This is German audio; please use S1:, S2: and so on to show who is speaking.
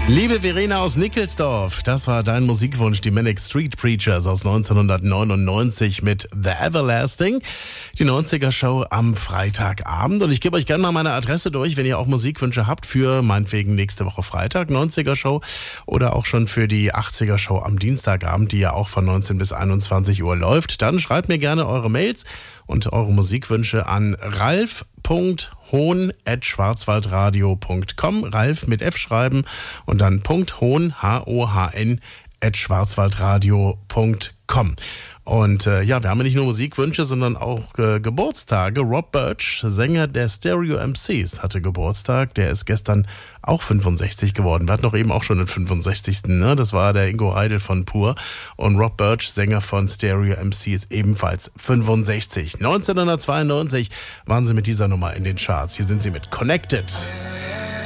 S1: Liebe Verena aus Nickelsdorf, das war dein Musikwunsch, die Manic Street Preachers aus 1999 mit The Everlasting. Die 90er Show am Freitagabend. Und ich gebe euch gerne mal meine Adresse durch, wenn ihr auch Musikwünsche habt für meinetwegen nächste Woche Freitag 90er Show oder auch schon für die 80er Show am Dienstagabend, die ja auch von 19 bis 21 Uhr läuft. Dann schreibt mir gerne eure Mails und eure Musikwünsche an ralf.hohn@schwarzwaldradio.com. Ralf mit F schreiben und dann .hohn, Hohn, @schwarzwaldradio.com. Und wir haben ja nicht nur Musikwünsche, sondern auch Geburtstage. Rob Birch, Sänger der Stereo MCs, hatte Geburtstag. Der ist gestern auch 65 geworden. Wir hatten doch eben auch schon den 65. Ne? Das war der Ingo Heidel von Pur. Und Rob Birch, Sänger von Stereo MCs, ebenfalls 65. 1992 waren sie mit dieser Nummer in den Charts. Hier sind sie mit Connected.